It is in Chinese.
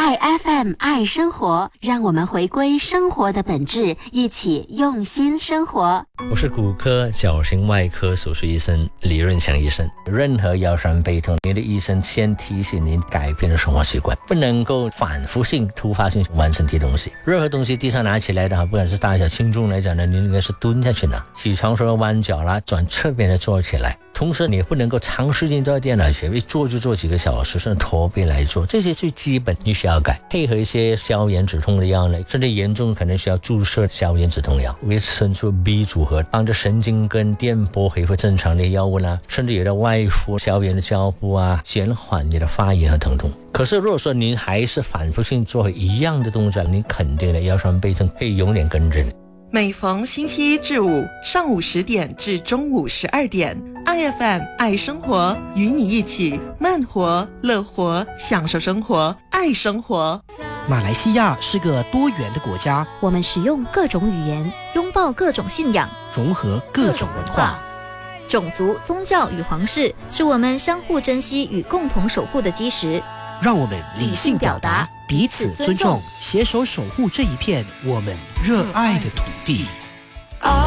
爱 FM 爱生活，让我们回归生活的本质，一起用心生活。 我是骨科矫形外科手术医生李润祥医生。任何腰酸背痛，你的医生先提醒您改变生活习惯，不能够反复性突发性玩身体东西。任何东西地上拿起来的，不管是大小轻重来讲呢，你应该是蹲下去拿，起床时候弯脚啦，转侧边的坐起来。同时你不能够长时间坐在电脑前，一坐就坐几个小时，甚至驼背来做，这些最基本你需要改。配合一些消炎止痛的药呢，甚至严重可能需要注射消炎止痛药，维持生素 B 组合，帮助神经跟电波恢复正常的药物啦，甚至有的外敷消炎的胶布啊，减缓你的发炎和疼痛。可是如果说您还是反复性做一样的动作，你肯定的腰酸背痛会永远跟着你。 每逢星期一至五上午10点至中午12点，IFM 爱生活，与你一起慢活、乐活，享受生活，爱生活。 马来西亚是个多元的国家， 我们使用各种语言，拥抱各种信仰， 融合各种文化。 种族、宗教与皇室是我们相互珍惜与共同守护的基石。 让我们理性表达，彼此尊重，携手守护这一片我们热爱的土地。